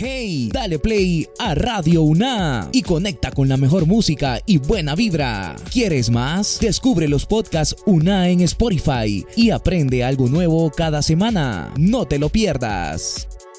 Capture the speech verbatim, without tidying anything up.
Hey, dale play a Radio UNA y conecta con la mejor música y buena vibra. ¿Quieres más? Descubre los podcasts UNA en Spotify y aprende algo nuevo cada semana. No te lo pierdas.